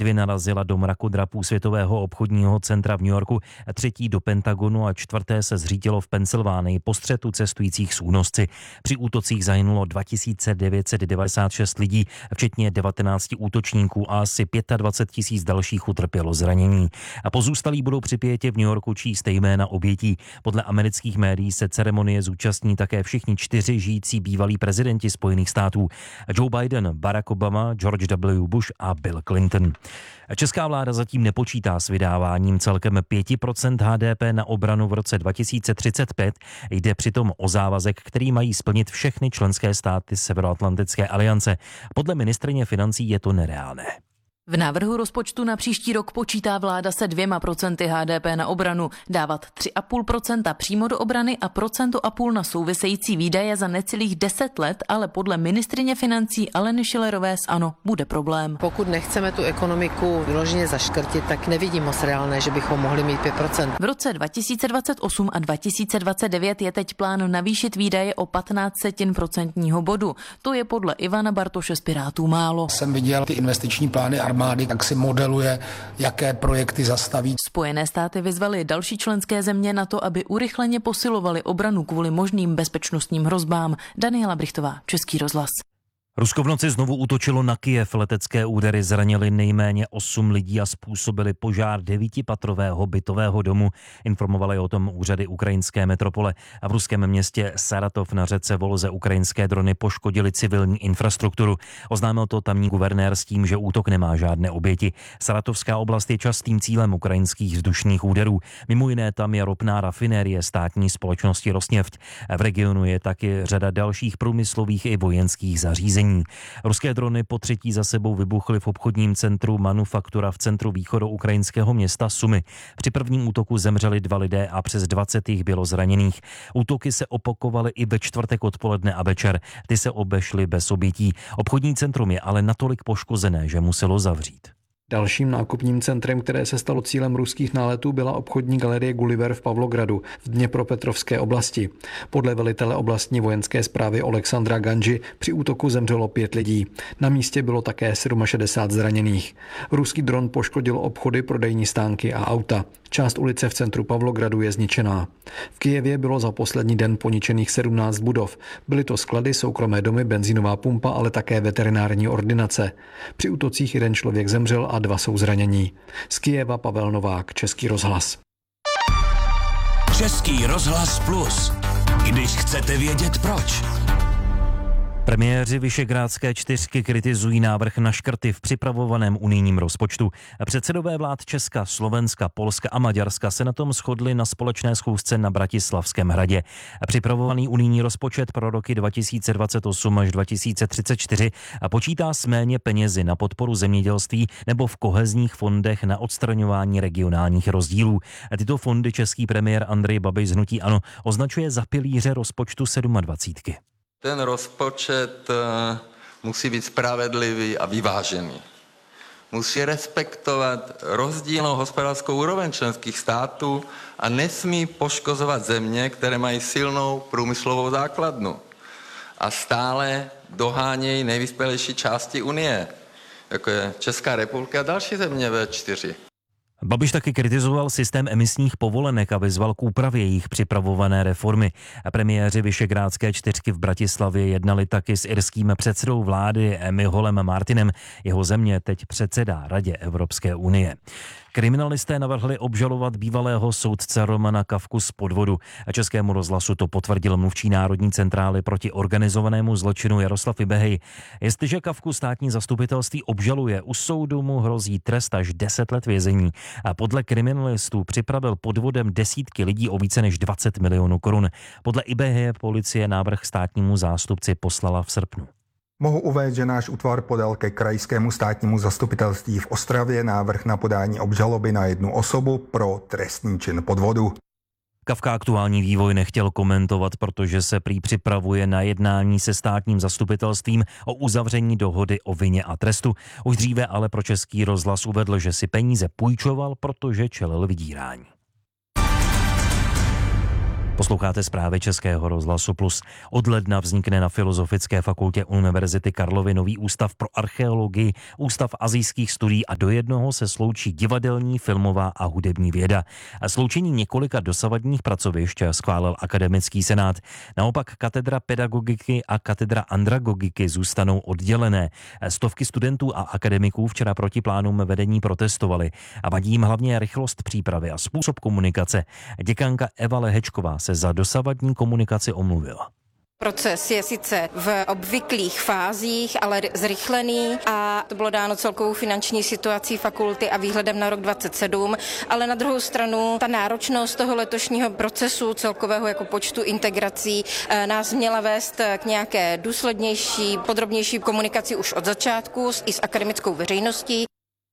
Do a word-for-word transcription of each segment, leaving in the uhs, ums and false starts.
Dvě narazila do mrakodrapů Světového obchodního centra v New Yorku, třetí do Pentagonu a čtvrté se zřítilo v Pensylvánii po střetu cestujících s únosci. Při útocích zahynulo dva tisíce devět set devadesát šest lidí, včetně devatenácti útočníků, a asi dvacet pět tisíc dalších utrpělo zranění. A pozůstalí budou při pietě v New Yorku číst jména obětí. Podle amerických médií se ceremonie zúčastní také všichni čtyři žijící bývalí prezidenti Spojených států: Joe Biden, Barack Obama, George W. Bush a Bill Clinton. Česká vláda zatím nepočítá s vydáváním celkem pět procent H D P na obranu v roce dva tisíce třicet pět. Jde přitom o závazek, který mají splnit všechny členské státy Severoatlantické aliance. Podle ministryně financí je to nereálné. V návrhu rozpočtu na příští rok počítá vláda se dvěma procenty H D P na obranu, dávat tři a půl procenta přímo do obrany a procento a půl na související výdaje za necelých deset let, ale podle ministryně financí Aleny Schillerové z ANO bude problém. Pokud nechceme tu ekonomiku vyloženě zaškrtit, tak nevidím moc reálné, že bychom mohli mít pět procent. V roce dva tisíce dvacet osm a dva tisíce dvacet devět je teď plán navýšit výdaje o patnáct setin procentního bodu. To je podle Ivana Bartoše z Pirátů málo. Jsem viděl ty investiční plány armády, tak si modeluje, jaké projekty zastaví. Spojené státy vyzvaly další členské země na to, aby urychleně posilovaly obranu kvůli možným bezpečnostním hrozbám. Daniela Brichtová, Český rozhlas. Rusko v noci znovu útočilo na Kyjev. Letecké údery zranily nejméně osm lidí a způsobily požár devítipatrového bytového domu. Informovaly o tom úřady ukrajinské metropole. A v ruském městě Saratov na řece Volze ukrajinské drony poškodily civilní infrastrukturu. Oznámil to tamní guvernér s tím, že útok nemá žádné oběti. Saratovská oblast je častým cílem ukrajinských vzdušných úderů. Mimo jiné tam je ropná rafinérie státní společnosti Rosneft. V regionu je taky řada dalších průmyslových i vojenských zařízení. Ruské drony po třetí za sebou vybuchly v obchodním centru Manufaktura v centru východoukrajinského města Sumy. Při prvním útoku zemřeli dva lidé a přes dvacet jich bylo zraněných. Útoky se opakovaly i ve čtvrtek odpoledne a večer. Ty se obešly bez obětí. Obchodní centrum je ale natolik poškozené, že muselo zavřít. Dalším nákupním centrem, které se stalo cílem ruských náletů, byla obchodní galerie Gulliver v Pavlogradu v Dněpropetrovské oblasti. Podle velitele oblastní vojenské správy Alexandra Ganži při útoku zemřelo pět lidí. Na místě bylo také šedesát sedm zraněných. Ruský dron poškodil obchody, prodejní stánky a auta. Část ulice v centru Pavlogradu je zničená. V Kyjevě bylo za poslední den poničených sedmnáct budov. Byly to sklady, soukromé domy, benzínová pumpa, ale také veterinární ordinace. Při útocích jeden člověk zemřel a dva jsou zranění. Z Kyjeva Pavel Novák, Český rozhlas. Český rozhlas plus. Když chcete vědět proč. Premiéři Visegrádské čtyřky kritizují návrh na škrty v připravovaném unijním rozpočtu. Předsedové vlád Česka, Slovenska, Polska a Maďarska se na tom shodli na společné schůzce na Bratislavském hradě. Připravovaný unijní rozpočet pro roky dva tisíce dvacet osm až dva tisíce třicet čtyři počítá s méně penězi na podporu zemědělství nebo v kohezních fondech na odstraňování regionálních rozdílů. Tyto fondy český premiér Andrej Babiš z hnutí ANO označuje za pilíře rozpočtu sedmadvacítky. Ten rozpočet musí být spravedlivý a vyvážený. Musí respektovat rozdílnou hospodářskou úroveň členských států a nesmí poškozovat země, které mají silnou průmyslovou základnu a stále dohánějí nejvyspělejší části Unie, jako je Česká republika a další země vé čtyři. Babiš taky kritizoval systém emisních povolenek a vyzval k úpravě jejich připravované reformy. Premiéři Visegrádské čtyřky v Bratislavě jednali taky s irským předsedou vlády Michaelem Martinem. Jeho země teď předsedá Radě Evropské unie. Kriminalisté navrhli obžalovat bývalého soudce Romana Kafku z podvodu. A Českému rozhlasu to potvrdil mluvčí Národní centrály proti organizovanému zločinu Jaroslav Ibehej. Jestliže Kafku státní zastupitelství obžaluje, u soudu mu hrozí trest až deset let vězení. A podle kriminalistů připravil podvodem desítky lidí o více než dvacet milionů korun. Podle Ibeheje policie návrh státnímu zástupci poslala v srpnu. Mohu uvést, že náš útvar podal ke krajskému státnímu zastupitelství v Ostravě návrh na podání obžaloby na jednu osobu pro trestný čin podvodu. Kafka aktuální vývoj nechtěl komentovat, protože se prý připravuje na jednání se státním zastupitelstvím o uzavření dohody o vině a trestu. Už dříve ale pro Český rozhlas uvedl, že si peníze půjčoval, protože čelil vydírání. Posloucháte zprávy Českého rozhlasu Plus. Od ledna vznikne na Filozofické fakultě Univerzity Karlovy nový ústav pro archeologii, ústav asijských studií a do jednoho se sloučí divadelní, filmová a hudební věda. Sloučení několika dosavadních pracovišť schválil akademický senát. Naopak katedra pedagogiky a katedra andragogiky zůstanou oddělené. Stovky studentů a akademiků včera proti plánům vedení protestovali a vadí jim hlavně rychlost přípravy a způsob komunikace. Děkanka Eva Lehečková se za dosavadní komunikaci omluvila. Proces je sice v obvyklých fázích, ale zrychlený a to bylo dáno celkovou finanční situací fakulty a výhledem na rok dvacet sedm, ale na druhou stranu ta náročnost toho letošního procesu celkového jako počtu integrací nás měla vést k nějaké důslednější, podrobnější komunikaci už od začátku i s akademickou veřejností.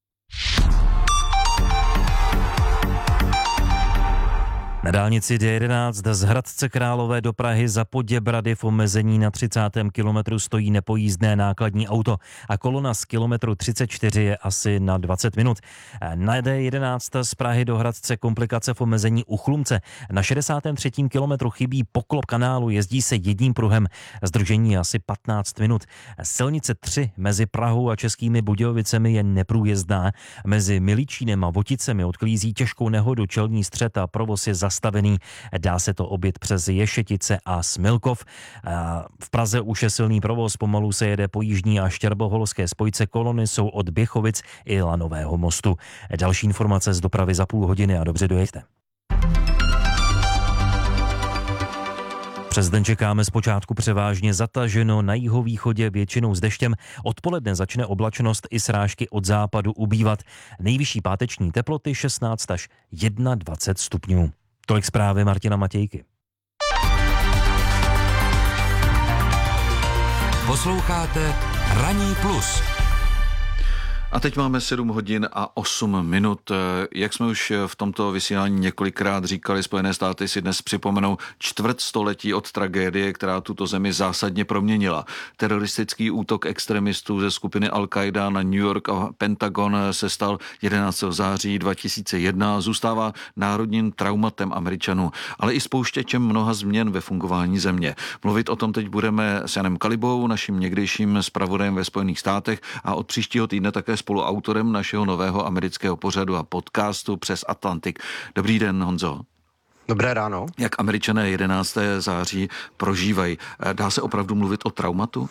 Na dálnici D jedenáct z Hradce Králové do Prahy za Poděbrady v omezení na třicátém kilometru stojí nepojízdné nákladní auto a kolona z kilometru třicet čtyři je asi na dvacet minut. Na D jedenáct z Prahy do Hradce komplikace v omezení u Chlumce. Na šedesátém třetím kilometru chybí poklop kanálu, jezdí se jedním pruhem. Zdržení je asi patnáct minut. Silnice tři mezi Prahou a Českými Budějovicemi je neprůjezdná. Mezi Miličínem a Voticemi odklízí těžkou nehodu čelní střet a provoz je zastavený. Dá se to objet přes Ješetice a Smilkov. V Praze už je silný provoz, pomalu se jede po jižní a štěrboholské spojce, kolony jsou od Běchovic i Lanového mostu. Další informace z dopravy za půl hodiny a dobře dojeďte. Přes den čekáme zpočátku převážně zataženo, na jihovýchodě většinou s deštěm. Odpoledne začne oblačnost i srážky od západu ubývat. Nejvyšší páteční teploty šestnáct až dvacet jedna stupňů. Tolik zprávy Martina Matějky. Posloucháte Ranní plus. A teď máme sedm hodin a osm minut. Jak jsme už v tomto vysílání několikrát říkali, Spojené státy si dnes připomenou čtvrt století od tragédie, která tuto zemi zásadně proměnila. Teroristický útok extremistů ze skupiny Al-Qaida na New York a Pentagon se stal jedenáctého září dva tisíce jedna a zůstává národním traumatem Američanů, ale i spouštěčem mnoha změn ve fungování země. Mluvit o tom teď budeme s Janem Kalibou, naším někdejším zpravodajem ve Spojených státech a od příštího týdne také spoluautorem našeho nového amerického pořadu a podcastu Přes Atlantik. Dobrý den, Honzo. Dobré ráno. Jak Američané jedenáctého září prožívají? Dá se opravdu mluvit o traumatu?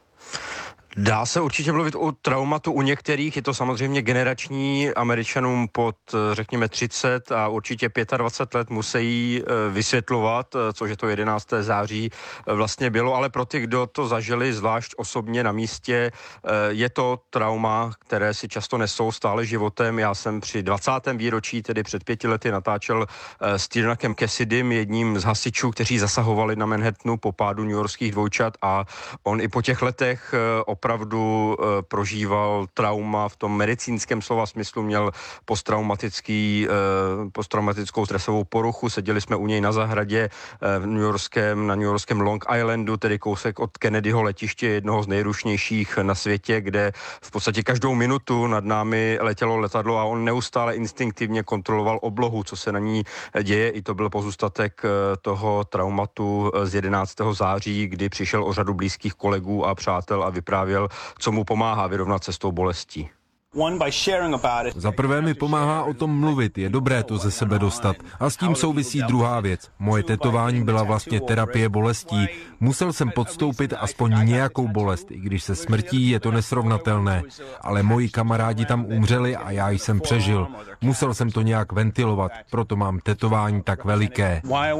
Dá se určitě mluvit o traumatu u některých, je to samozřejmě generační. Američanům pod, řekněme, třicet a určitě dvacet pět let musí vysvětlovat, což je to jedenáctého září vlastně bylo, ale pro ty, kdo to zažili zvlášť osobně na místě, je to trauma, které si často nesou stále životem. Já jsem při dvacátém výročí, tedy před pěti lety, natáčel s Tyrnakem Cassidym, jedním z hasičů, kteří zasahovali na Manhattanu po pádu newyorských dvojčat, a on i po těch letech opravdu e, prožíval trauma v tom medicínském slova smyslu, měl posttraumatický, e, posttraumatickou stresovou poruchu, seděli jsme u něj na zahradě e, v newyorském, na newyorském Long Islandu, tedy kousek od Kennedyho letiště, jednoho z nejrušnějších na světě, kde v podstatě každou minutu nad námi letělo letadlo a on neustále instinktivně kontroloval oblohu, co se na ní děje. I to byl pozůstatek toho traumatu z jedenáctého září, kdy přišel o řadu blízkých kolegů a přátel a vyprávěl, co mu pomáhá vyrovnat se s tou bolestí. Za prvé mi pomáhá o tom mluvit, je dobré to ze sebe dostat. A s tím souvisí druhá věc. Moje tetování byla vlastně terapie bolestí. Musel jsem podstoupit aspoň nějakou bolest, i když se smrtí je to nesrovnatelné. Ale moji kamarádi tam umřeli a já jsem přežil. Musel jsem to nějak ventilovat, proto mám tetování tak veliké.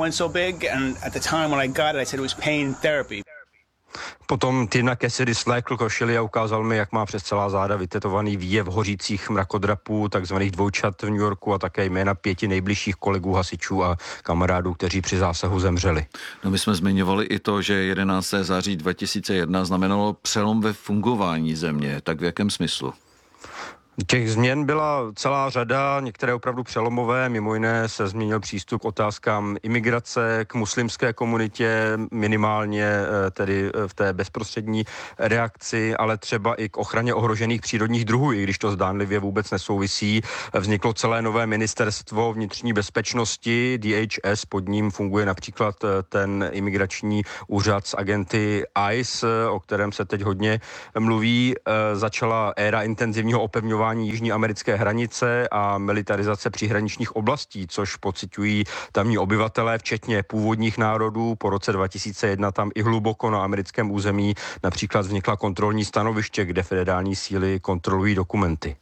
Potom Tyrnak Cassidy slékl košili a ukázal mi, jak má přes celá záda vytetovaný výjev hořících mrakodrapů, takzvaných dvojčat v New Yorku, a také jména pěti nejbližších kolegů hasičů a kamarádů, kteří při zásahu zemřeli. No, my jsme zmiňovali i to, že jedenáctého září dva tisíce jedna znamenalo přelom ve fungování země. Tak v jakém smyslu? Těch změn byla celá řada, některé opravdu přelomové, mimo jiné se změnil přístup k otázkám imigrace, k muslimské komunitě, minimálně tedy v té bezprostřední reakci, ale třeba i k ochraně ohrožených přírodních druhů, i když to zdánlivě vůbec nesouvisí. Vzniklo celé nové ministerstvo vnitřní bezpečnosti, D H S, pod ním funguje například ten imigrační úřad s agenty I C E, o kterém se teď hodně mluví. Začala éra intenzivního opevňování jižní americké hranice a militarizace příhraničních oblastí, což pociťují tamní obyvatelé, včetně původních národů. Po roce dva tisíce jedna tam i hluboko na americkém území například vznikla kontrolní stanoviště, kde federální síly kontrolují dokumenty.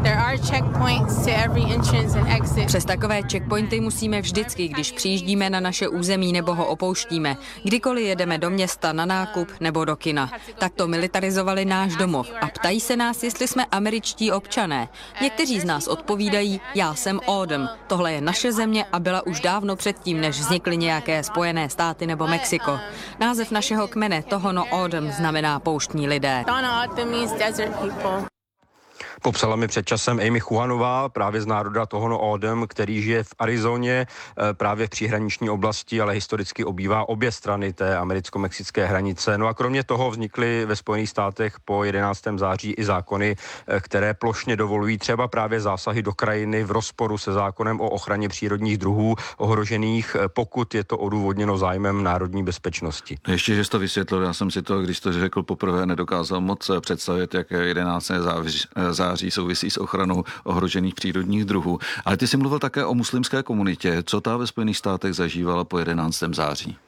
Přes takové checkpointy musíme vždycky, když přijíždíme na naše území nebo ho opouštíme. Kdykoliv jedeme do města na nákup nebo do kina. Takto militarizovali náš domov a ptají se nás, jestli jsme američtí občané. Někteří z nás odpovídají, já jsem Odom. Tohle je naše země a byla už dávno předtím, než vznikly nějaké Spojené státy nebo Mexiko. Název našeho kmene Tohono Odom znamená pouštní lidé. Popsala mi před časem Amy Chuanová, právě z národa Tohono Odom, který žije v Arizoně, právě v příhraniční oblasti, ale historicky obývá obě strany té americko-mexické hranice. No a kromě toho vznikly ve Spojených státech po jedenáctého září i zákony, které plošně dovolují třeba právě zásahy do krajiny v rozporu se zákonem o ochraně přírodních druhů ohrožených, pokud je to odůvodněno zájmem národní bezpečnosti. Ještě, že jsi to vysvětlil, já jsem si to, když to řekl poprvé, nedokázal moc představit, jak jedenáctého září souvisí s ochranou ohrožených přírodních druhů. Ale ty jsi mluvil také o muslimské komunitě. Co ta ve Spojených státech zažívala po jedenáctého září?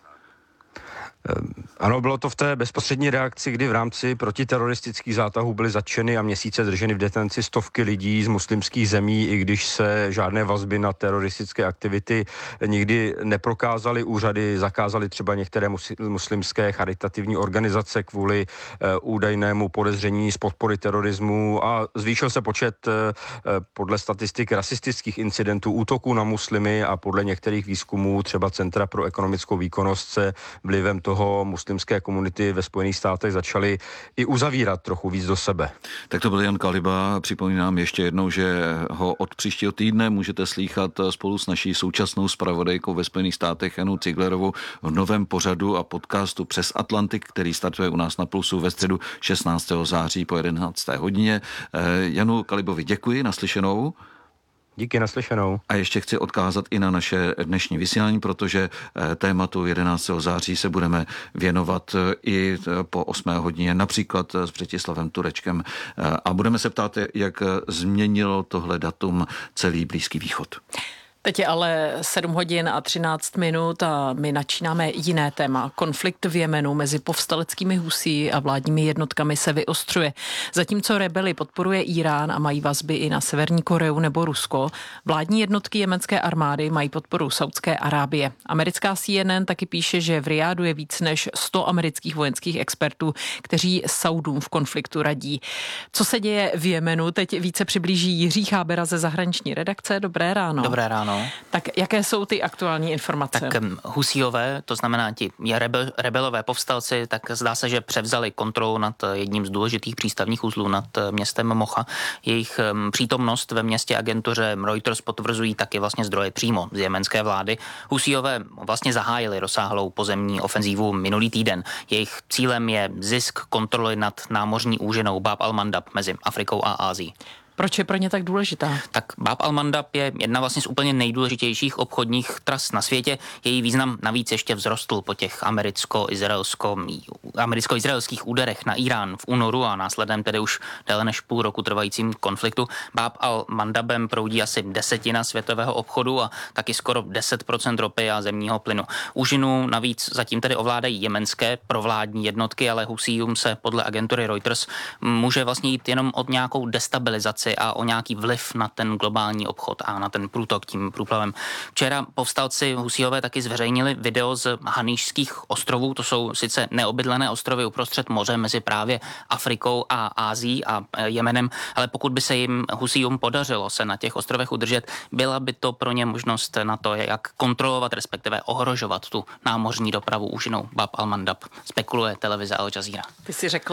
Ano, bylo to v té bezprostřední reakci, kdy v rámci protiteroristických zátahů byly zatčeny a měsíce drženy v detenci stovky lidí z muslimských zemí, i když se žádné vazby na teroristické aktivity nikdy neprokázaly. Úřady zakázaly třeba některé muslimské charitativní organizace kvůli údajnému podezření z podpory terorismu a zvýšil se počet podle statistik rasistických incidentů, útoků na muslimy a podle některých výzkumů třeba Centra pro ekonomickou výkonnost se vlivem toho muslimské komunity ve Spojených státech začaly i uzavírat trochu víc do sebe. Tak to byl Jan Kaliba. Připomínám ještě jednou, že ho od příštího týdne můžete slýchat spolu s naší současnou zpravodajkou ve Spojených státech Janu Ciglerovou v novém pořadu a podcastu Přes Atlantik, který startuje u nás na Plusu ve středu šestnáctého září po jedenácté hodině. Janu Kalibovi děkuji, naslyšenou. Díky, naslyšenou. A ještě chci odkázat i na naše dnešní vysílání, protože tématu jedenáctého září se budeme věnovat i po osmé hodině, například s Břetislavem Turečkem. A budeme se ptát, jak změnilo tohle datum celý Blízký východ. Teď je ale sedm hodin a třináct minut a my načínáme jiné téma. Konflikt v Jemenu mezi povstaleckými Husí a vládními jednotkami se vyostřuje. Zatímco rebeli podporuje Irán a mají vazby i na Severní Koreu nebo Rusko, vládní jednotky jemenské armády mají podporu Saudské Arábie. Americká C N N taky píše, že v Rijádu je víc než sto amerických vojenských expertů, kteří Saudům v konfliktu radí. Co se děje v Jemenu, teď více přiblíží Jiří Chábera ze zahraniční redakce. Dobré ráno. Dobré ráno. Tak jaké jsou ty aktuální informace? Tak Husíové, to znamená ti rebel, rebelové povstalci, tak zdá se, že převzali kontrolu nad jedním z důležitých přístavních uzlů nad městem Mocha. Jejich přítomnost ve městě agentuře Reuters potvrzují taky vlastně zdroje přímo z jemenské vlády. Husíové vlastně zahájili rozsáhlou pozemní ofenzívu minulý týden. Jejich cílem je zisk kontroly nad námořní úžinou Bab al-Mandab mezi Afrikou a Ázií. Proč je pro ně tak důležitá? Tak Bab al-Mandab je jedna vlastně z úplně nejdůležitějších obchodních tras na světě. Její význam navíc ještě vzrostl po těch americko-izraelsko, americko-izraelských úderech na Irán v únoru a následem tedy už déle než půl roku trvajícím konfliktu. Bab al-Mandabem proudí asi desetina světového obchodu a taky skoro deset procent ropy a zemního plynu. Úžinu navíc zatím tedy ovládají jemenské provládní jednotky, ale Husíjům se podle agentury Reuters může vlastně jít jenom od nějakou destabilizaci a o nějaký vliv na ten globální obchod a na ten průtok tím průplavem. Včera povstalci Husíové taky zveřejnili video z Haníšských ostrovů. To jsou sice neobydlené ostrovy uprostřed moře mezi právě Afrikou a Ázií a Jemenem, ale pokud by se jim Husíům podařilo se na těch ostrovech udržet, byla by to pro ně možnost na to, jak kontrolovat, respektive ohrožovat tu námořní dopravu úžinou Bab al-Mandab. Spekuluje televize Al Jazeera. Ty jsi řekl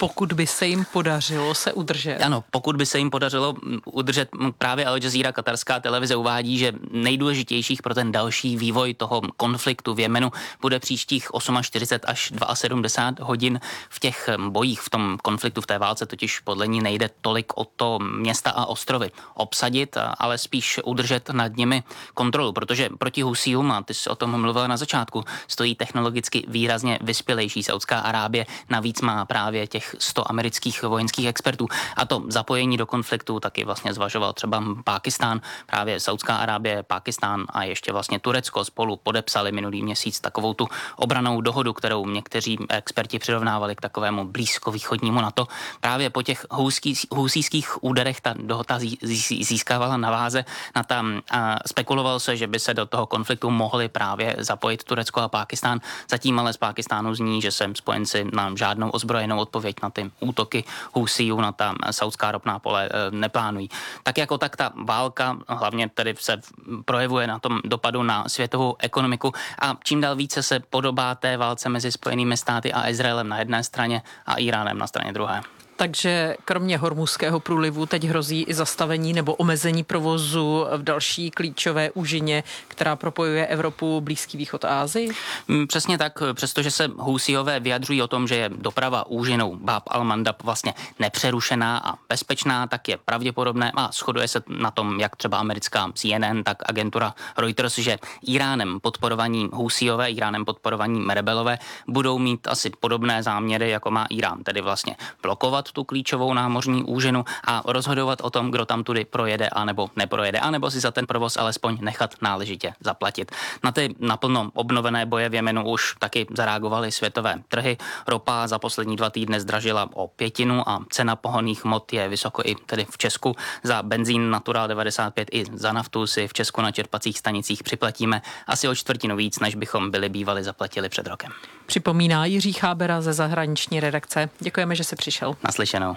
pokud by se jim podařilo se udržet. Ano, pokud by se jim podařilo udržet, právě Al Jazeera, katarská televize, uvádí, že nejdůležitějších pro ten další vývoj toho konfliktu v Jemenu bude příštích čtyřicet osm až sedmdesát dva hodin. V těch bojích, v tom konfliktu, v té válce totiž podle ní nejde tolik o to města a ostrovy obsadit, ale spíš udržet nad nimi kontrolu, protože proti Husíům, a ty jsi o tom mluvila na začátku, stojí technologicky výrazně vyspělejší Saudská Arábie, navíc má právě těch sto amerických vojenských expertů a to zapojení do konfliktu taky vlastně zvažoval třeba Pákistán, právě Saudská Arábie, Pákistán a ještě vlastně Turecko spolu podepsali minulý měsíc takovou tu obranou dohodu, kterou někteří experti přirovnávali k takovému blízkovýchodnímu NATO. Právě po těch husíských úderech ta dohoda získávala na váze, na tam a spekulovalo se, že by se do toho konfliktu mohli právě zapojit Turecko a Pákistán. Zatím ale z Pákistánu zní, že se spojenci na žádnou ozbrojenou odpověď na ty útoky Husíů na ta saudská ropná pole neplánují. Tak jako tak ta válka hlavně tedy se projevuje na tom dopadu na světovou ekonomiku a čím dál více se podobá té válce mezi Spojenými státy a Izraelem na jedné straně a Iránem na straně druhé. Takže kromě Hormuzského průlivu teď hrozí i zastavení nebo omezení provozu v další klíčové úžině, která propojuje Evropu, Blízký východ a Asii? Přesně tak, přestože se Husíové vyjadřují o tom, že je doprava úžinou Bab al-Mandab vlastně nepřerušená a bezpečná, tak je pravděpodobné a shoduje se na tom jak třeba americká C N N, tak agentura Reuters, že Iránem podporovaní Husíové, Iránem podporovaní rebelové budou mít asi podobné záměry, jako má Irán, tedy vlastně blokovat tu klíčovou námořní úžinu a rozhodovat o tom, kdo tam tudy projede anebo neprojede, anebo si za ten provoz alespoň nechat náležitě zaplatit. Na ty naplno obnovené boje v Jemenu už taky zareagovaly světové trhy. Ropa za poslední dva týdny zdražila o pětinu a cena pohonných hmot je vysoko i tedy v Česku. Za benzín Natural devadesát pět i za naftu si v Česku na čerpacích stanicích připlatíme asi o čtvrtinu víc, než bychom byli bývali zaplatili před rokem. Připomíná Jiří Chábera ze zahraniční redakce. Děkujeme, že jsi přišel. Naslyšenou.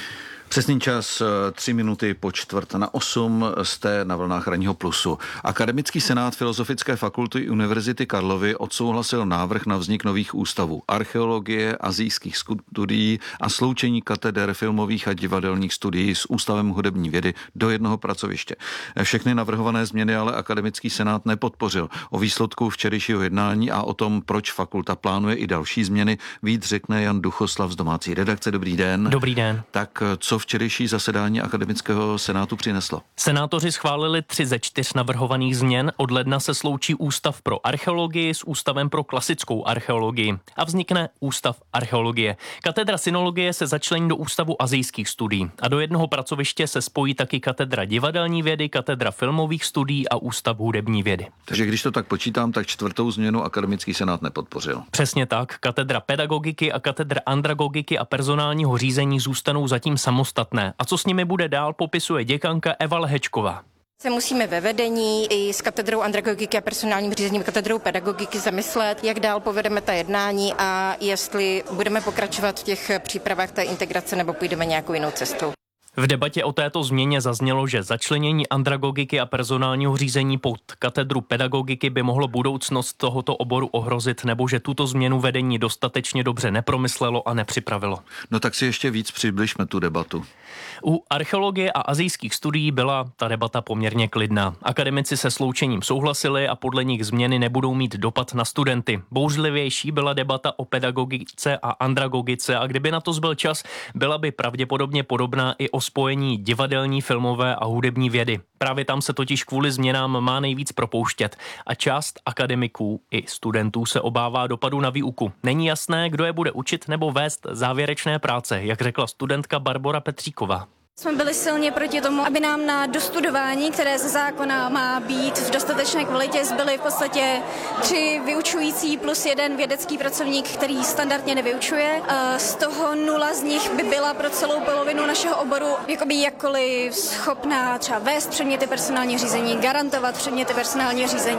Přesný čas tři minuty po čtvrt na osm jste na vlnách Ranního plusu. Akademický senát Filozofické fakulty Univerzity Karlovy odsouhlasil návrh na vznik nových ústavů archeologie, asijských studií a sloučení kateder filmových a divadelních studií s Ústavem hudební vědy do jednoho pracoviště. Všechny navrhované změny ale akademický senát nepodpořil. O výsledku včerejšího jednání a o tom, proč fakulta plánuje i další změny, víc řekne Jan Duchoslav z domácí redakce. Dobrý den. Dobrý den. Tak co včerejší zasedání akademického senátu přineslo? Senátoři schválili tři ze čtyř navrhovaných změn. Od ledna se sloučí Ústav pro archeologii s Ústavem pro klasickou archeologii a vznikne Ústav archeologie. Katedra sinologie se začlení do Ústavu asijských studií a do jednoho pracoviště se spojí taky katedra divadelní vědy, katedra filmových studií a Ústav hudební vědy. Takže když to tak počítám, tak čtvrtou změnu akademický senát nepodpořil. Přesně tak. Katedra pedagogiky a katedra andragogiky a personálního řízení zůstanou zatím samostatné. A co s nimi bude dál, popisuje děkanka Eva Lehečková. Se musíme ve vedení i s katedrou andragogiky a personálním řízením katedrou pedagogiky zamyslet, jak dál povedeme ta jednání a jestli budeme pokračovat v těch přípravách té integrace nebo půjdeme nějakou jinou cestou. V debatě o této změně zaznělo, že začlenění andragogiky a personálního řízení pod katedru pedagogiky by mohlo budoucnost tohoto oboru ohrozit, nebo že tuto změnu vedení dostatečně dobře nepromyslelo a nepřipravilo. No tak si ještě víc přibližme tu debatu. U archeologie a asijských studií byla ta debata poměrně klidná. Akademici se sloučením souhlasili a podle nich změny nebudou mít dopad na studenty. Bouřlivější byla debata o pedagogice a andragogice a kdyby na to zbyl čas, byla by pravděpodobně podobná i o spojení divadelní, filmové a hudební vědy. Právě tam se totiž kvůli změnám má nejvíc propouštět a část akademiků i studentů se obává dopadu na výuku. Není jasné, kdo je bude učit nebo vést závěrečné práce, jak řekla studentka Barbora Petříková. Jsme byli silně proti tomu, aby nám na dostudování, které ze zákona má být v dostatečné kvalitě, zbyly v podstatě tři vyučující plus jeden vědecký pracovník, který standardně nevyučuje. Z toho nula z nich by byla pro celou polovinu našeho oboru jakoby jakkoliv schopná třeba vést předměty personálního řízení, garantovat předměty personálního řízení.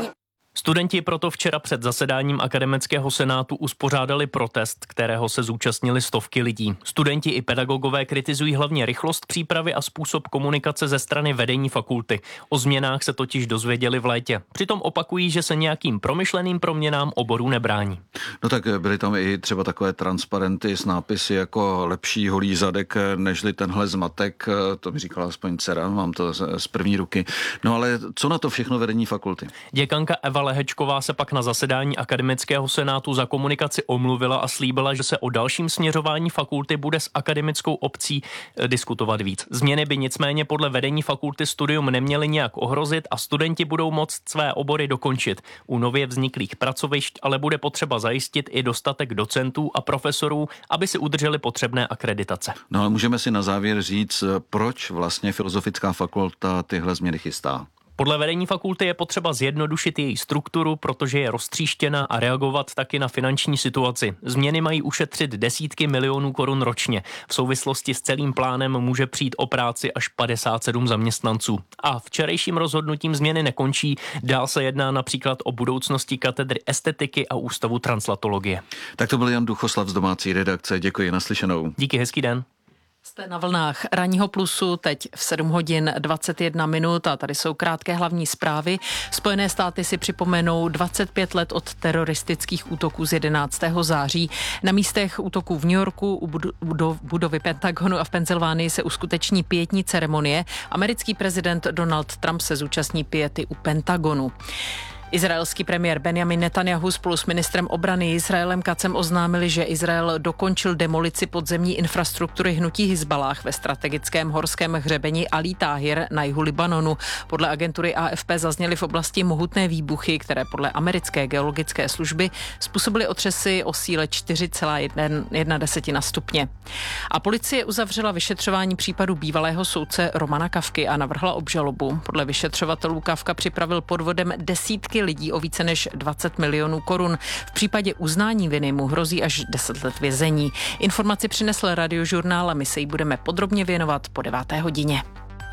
Studenti proto včera před zasedáním akademického senátu uspořádali protest, kterého se zúčastnili stovky lidí. Studenti i pedagogové kritizují hlavně rychlost přípravy a způsob komunikace ze strany vedení fakulty. O změnách se totiž dozvěděli v létě. Přitom opakují, že se nějakým promyšleným proměnám oborů nebrání. No tak byly tam i třeba takové transparenty s nápisy jako lepší holý zadek nežli tenhle zmatek, to mi říkala aspoň dcera, mám to z první ruky. No ale co na to všechno vedení fakulty? Děkanka Eva Lehečková se pak na zasedání akademického senátu za komunikaci omluvila a slíbila, že se o dalším směřování fakulty bude s akademickou obcí diskutovat víc. Změny by nicméně podle vedení fakulty studium neměly nějak ohrozit a studenti budou moct své obory dokončit. U nově vzniklých pracovišť ale bude potřeba zajistit i dostatek docentů a profesorů, aby si udrželi potřebné akreditace. No ale můžeme si na závěr říct, proč vlastně Filozofická fakulta tyhle změny chystá. Podle vedení fakulty je potřeba zjednodušit její strukturu, protože je roztříštěna a reagovat taky na finanční situaci. Změny mají ušetřit desítky milionů korun ročně. V souvislosti s celým plánem může přijít o práci až padesát sedm zaměstnanců. A včerejším rozhodnutím změny nekončí. Dál se jedná například o budoucnosti katedry estetiky a ústavu translatologie. Tak to byl Jan Duchoslav z domácí redakce. Děkuji, naslyšenou. Díky, hezký den. Jste na vlnách Ranního plusu, teď v sedm hodin dvacet jedna minut a tady jsou krátké hlavní zprávy. Spojené státy si připomenou dvacet pět let od teroristických útoků z jedenáctého září. Na místech útoků v New Yorku, u budovy Pentagonu a v Pensylvánii se uskuteční pietní ceremonie. Americký prezident Donald Trump se zúčastní piety u Pentagonu. Izraelský premiér Benjamin Netanyahu spolu s ministrem obrany Izraelem Kacem oznámili, že Izrael dokončil demolici podzemní infrastruktury hnutí Hizbalách ve strategickém horském hřebeni Ali Tahir na jihu Libanonu. Podle agentury A F P zazněly v oblasti mohutné výbuchy, které podle americké geologické služby způsobily otřesy o síle čtyři celá jedna stupně. A policie uzavřela vyšetřování případu bývalého soudce Romana Kafky a navrhla obžalobu. Podle vyšetřovatelů Kafka připravil podvodem desítky lidí o více než dvacet milionů korun. V případě uznání viny mu hrozí až deset let vězení. Informaci přinesl Radiožurnál a my se jí budeme podrobně věnovat po deváté hodině.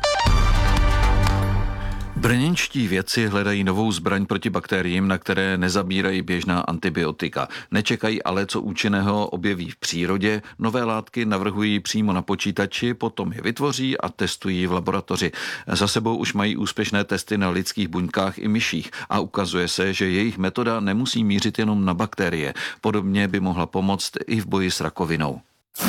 Brněnští vědci hledají novou zbraň proti bakteriím, na které nezabírají běžná antibiotika. Nečekají ale, co účinného objeví v přírodě. Nové látky navrhují přímo na počítači, potom je vytvoří a testují v laboratoři. Za sebou už mají úspěšné testy na lidských buňkách i myších a ukazuje se, že jejich metoda nemusí mířit jenom na bakterie. Podobně by mohla pomoct i v boji s rakovinou.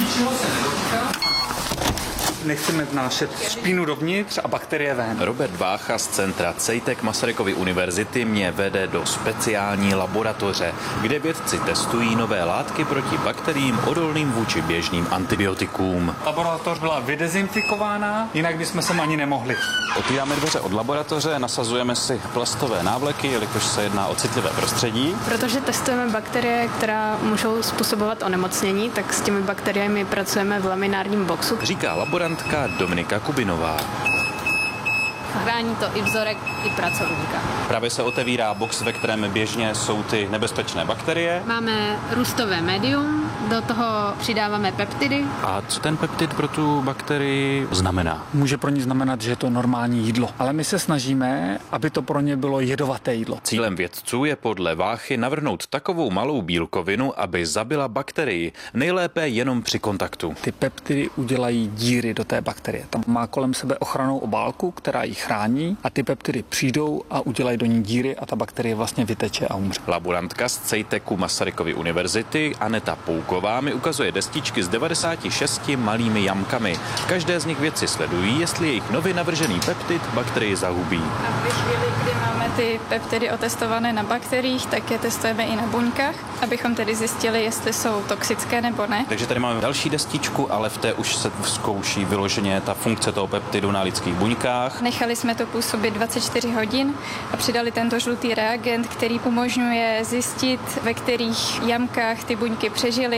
Nechceme vnášet špínu dovnitř a bakterie ven. Robert Vácha z centra CEJTEC Masarykovy univerzity mě vede do speciální laboratoře, kde vědci testují nové látky proti bakteriím odolným vůči běžným antibiotikům. Laboratoř byla vydezinfikována, jinak bychom sem ani nemohli. Otvíráme dveře od laboratoře, nasazujeme si plastové návleky, jelikož se jedná o citlivé prostředí. Protože testujeme bakterie, která můžou způsobovat onemocnění, tak s těmi bakteriemi pracujeme v laminárním boxu. Říká laborant Dominika Kubinová. Chrání to i vzorek, i pracovníka. Právě se otevírá box, ve kterém běžně jsou ty nebezpečné bakterie. Máme růstové médium, do toho přidáváme peptidy. A co ten peptid pro tu bakterii znamená? Může pro ní znamenat, že je to normální jídlo, ale my se snažíme, aby to pro ně bylo jedovaté jídlo. Cílem vědců je podle Váchy navrhnout takovou malou bílkovinu, aby zabila bakterii, nejlépe jenom při kontaktu. Ty peptidy udělají díry do té bakterie. Tam má kolem sebe ochrannou obálku, která ji chrání a ty peptidy přijdou a udělají do ní díry a ta bakterie vlastně vyteče a umře. Laborantka z CEJTECu Masarykovy univerzity Aneta Pouková mi ukazuje destičky s devadesáti šesti malými jamkami. V každé z nich vědci sledují, jestli jejich nově navržený peptid bakterii zahubí. A ve chvíli, kdy máme ty peptidy otestované na bakteriích, tak je testujeme i na buňkách, abychom tedy zjistili, jestli jsou toxické nebo ne. Takže tady máme další destičku, ale v té už se zkouší vyloženě ta funkce toho peptidu na lidských buňkách. Nechali jsme to působit dvacet čtyři hodin a přidali tento žlutý reagent, který umožňuje zjistit, ve kterých jamkách ty buňky přežily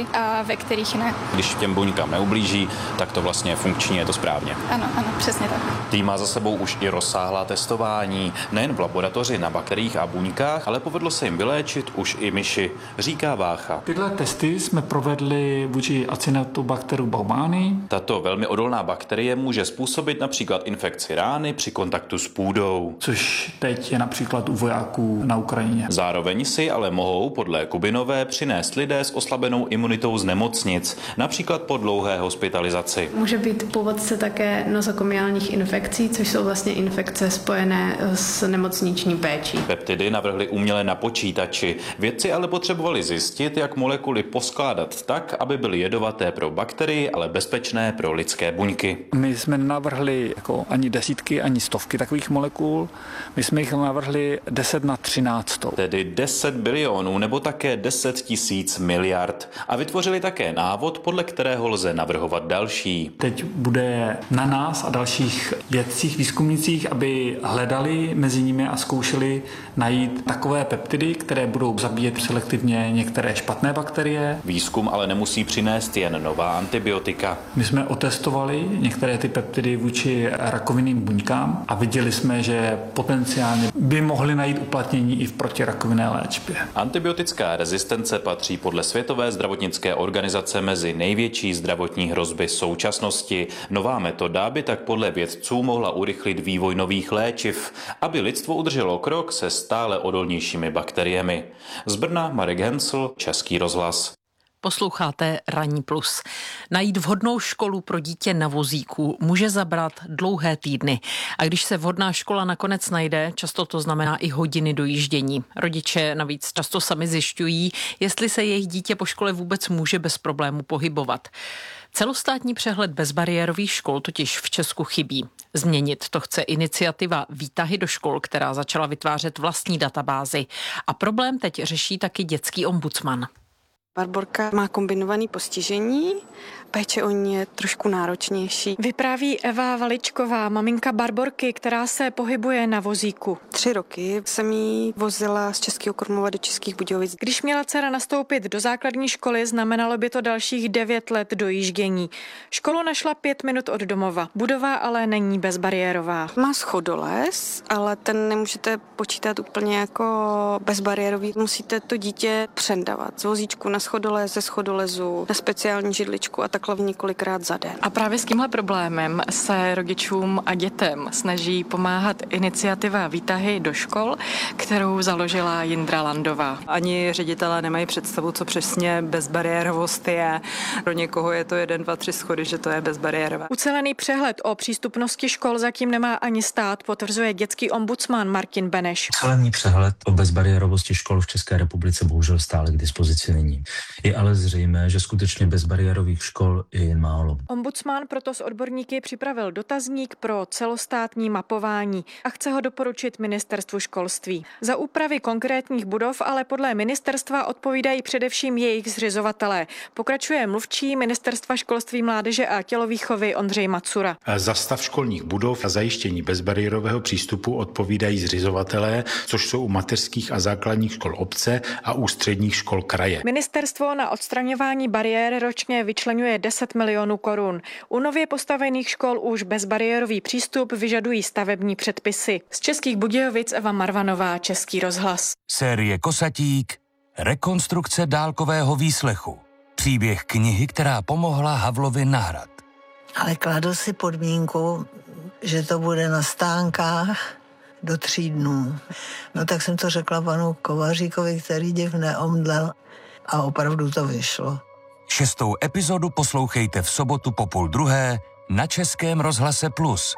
mohly a ve kterých ne. Když těm buňkám neublíží, tak to vlastně funkční, je to správně. Ano, ano, přesně tak. Tým má za sebou už i rozsáhlá testování, nejen v laboratoři na bakteriích a buňkách, ale povedlo se jim vyléčit už i myši, říká Vácha. Tyhle testy jsme provedli vůči Acinetobacteru baumannii. Tato velmi odolná bakterie může způsobit například infekci rány při kontaktu s půdou. Což teď je například u vojáků na Ukrajině. Zároveň si ale mohou podle Kubinové přinést lidé s oslabenou imunitou z nemocnic, například po dlouhé hospitalizaci. Může být původce také nozokomiálních infekcí, což jsou vlastně infekce spojené s nemocniční péčí. Peptidy navrhli uměle na počítači. Vědci ale potřebovali zjistit, jak molekuly poskládat tak, aby byly jedovaté pro bakterii, ale bezpečné pro lidské buňky. My jsme navrhli jako ani desítky, ani stovky takových molekul. My jsme jich navrhli deset na třináct. Tedy deset bilionů nebo také deset tisíc miliard. A vytvořili také návod, podle kterého lze navrhovat další. Teď bude na nás a dalších vědcích, výzkumnících, aby hledali mezi nimi a zkoušeli najít takové peptidy, které budou zabíjet selektivně některé špatné bakterie. Výzkum ale nemusí přinést jen nová antibiotika. My jsme otestovali některé ty peptidy vůči rakovinným buňkám a viděli jsme, že potenciálně by mohly najít uplatnění i v protirakovinné léčbě. Antibiotická rezistence patří podle Světové zdravotnické organizace mezi největší zdravotní hrozby současnosti. Nová metoda by tak podle vědců mohla urychlit vývoj nových léčiv, aby lidstvo udrželo krok se stále odolnějšími bakteriemi. Z Brna Marek Hensl, Český rozhlas. Posloucháte Ranní plus. Najít vhodnou školu pro dítě na vozíku může zabrat dlouhé týdny. A když se vhodná škola nakonec najde, často to znamená i hodiny dojíždění. Rodiče navíc často sami zjišťují, jestli se jejich dítě po škole vůbec může bez problému pohybovat. Celostátní přehled bezbariérových škol totiž v Česku chybí. Změnit to chce iniciativa Výtahy do škol, která začala vytvářet vlastní databázi. A problém teď řeší taky dětský ombudsman. Barborka má kombinované postižení, péče o ní je trošku náročnější. Vypráví Eva Valičková, maminka Barborky, která se pohybuje na vozíku. Tři roky jsem jí vozila z Českého Krumlova do Českých Budějovic. Když měla dcera nastoupit do základní školy, znamenalo by to dalších devět let dojíždění. Školu našla pět minut od domova. Budova ale není bezbariérová. Má schodoles, ale ten nemůžete počítat úplně jako bezbariérový. Musíte to dítě přendavat z vozíčku na schodolez, ze schodolezu, na speciální židličku a takhle několikrát za den. A právě s tímhle problémem se rodičům a dětem snaží pomáhat iniciativa Výtahy do škol, kterou založila Jindra Landová. Ani ředitelé nemají představu, co přesně bezbariérovost je. Pro někoho je to jeden, dva, tři schody, že to je bezbariérové. Ucelený přehled o přístupnosti škol zatím nemá ani stát, potvrzuje dětský ombudsman Martin Beneš. Ucelený přehled o bezbariérovosti škol v České republice bohužel stále k dispozici není. Je ale zřejmé, že skutečně bezbariérových škol je jen málo. Ombudsman proto s odborníky připravil dotazník pro celostátní mapování a chce ho doporučit ministerstvu školství. Za úpravy konkrétních budov ale podle ministerstva odpovídají především jejich zřizovatelé. Pokračuje mluvčí ministerstva školství, mládeže a tělovýchovy Ondřej Macura. Za stav školních budov a zajištění bezbariérového přístupu odpovídají zřizovatelé, což jsou u mateřských a základních škol obce a u středních škol kraje. Ministerstvo na odstraňování bariér ročně vyčleňuje deset milionů korun. U nově postavených škol už bezbariérový přístup vyžadují stavební předpisy. Z Českých Budějovic Eva Marvanová, Český rozhlas. Série Kosatík, rekonstrukce dálkového výslechu. Příběh knihy, která pomohla Havlovi na hrad. Ale kladl si podmínku, že to bude na stánkách do tří dnů. No tak jsem to řekla panu Kovaříkovi, který div neomdlel, a opravdu to vyšlo. Šestou epizodu poslouchejte v sobotu po půl druhé na Českém rozhlase Plus.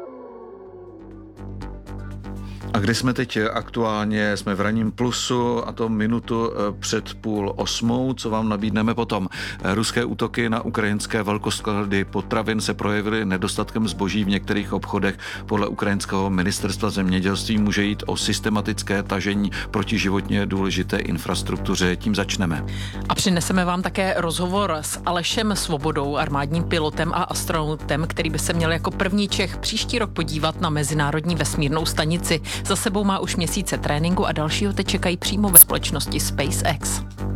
A kde jsme teď aktuálně? Jsme v Ranním plusu a to minutu před půl osmou, co vám nabídneme potom. Ruské útoky na ukrajinské velkosklady potravin se projevily nedostatkem zboží v některých obchodech. Podle ukrajinského ministerstva zemědělství může jít o systematické tažení proti životně důležité infrastruktuře. Tím začneme. A přineseme vám také rozhovor s Alešem Svobodou, armádním pilotem a astronautem, který by se měl jako první Čech příští rok podívat na mezinárodní vesmírnou stanici. Za sebou má už měsíce tréninku a dalšího teď čekají přímo ve společnosti SpaceX.